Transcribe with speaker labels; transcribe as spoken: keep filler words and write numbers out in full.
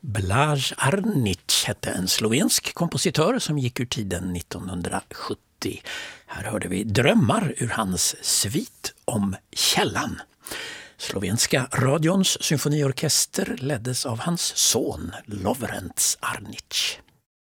Speaker 1: Blaž Arnic hette en slovensk kompositör som gick ur tiden nittonhundrasjuttio. Här hörde vi drömmar ur hans svit om källan. Slovenska radions symfoniorkester leddes av hans son Lovrenc Arnic.